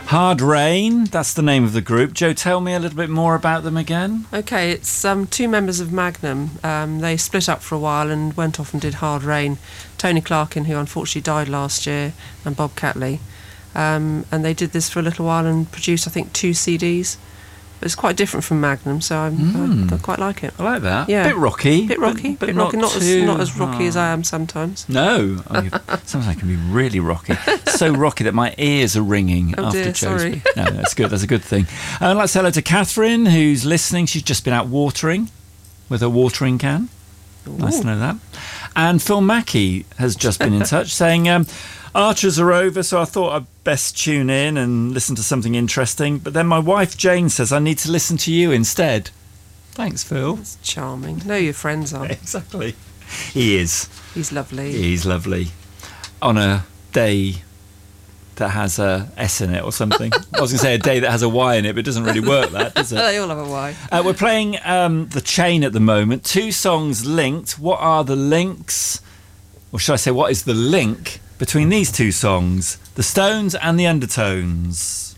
Hard Rain, that's the name of the group. Jo, tell me a little bit more about them again. Okay, it's two members of Magnum. They split up for a while and went off and did Hard Rain. Tony Clarkin, who unfortunately died last year, and Bob Catley. And they did this for a little while and produced, I think, 2 CDs. But it's quite different from Magnum, so I quite like it. I like that. Yeah. Bit rocky. Bit rocky. But bit not rocky. Not too... as rocky as I am sometimes. No. Sometimes I can be really rocky. So rocky that my ears are ringing after dear, Jo's sorry. speech. No, that's good. That's a good thing. I'd like to say hello to Catherine, who's listening. She's just been out watering with her watering can. Ooh. Nice to know that. And Phil Mackey has just been in touch saying... Archers are over, so I thought I'd best tune in and listen to something interesting. But then my wife Jane says I need to listen to you instead. Thanks, Phil. That's charming. Know your friends are. Exactly. He is. He's lovely. He's lovely. On a day that has a S in it or something. I was going to say a day that has a Y in it, but it doesn't really work, that, does it? They all have a Y. We're playing The Chain at the moment. 2 songs linked. What are the links? Or should I say, what is the link between these 2 songs, The Stones and The Undertones?